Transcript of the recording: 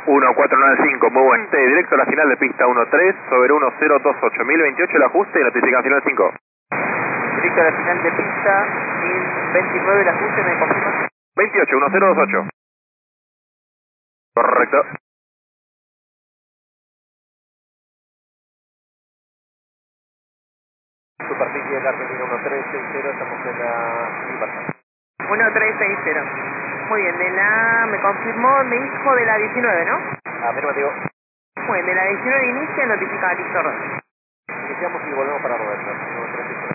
1495, muy bueno. Directo a la final de pista 13 sobre 1028, 1028 el ajuste y notificación final 5. Directo a la final de pista, 1029 el ajuste, ¿me confirma? 28, 1028. Correcto. Superficie de Argentina 1360, estamos en la Libertad. 1360. Muy bien, de la, me confirmó, me dijo de la 19, ¿no? Afirmativo. Muy bien, de la 19 inicia, notifica, listo. Iniciamos y volvemos para Roberto.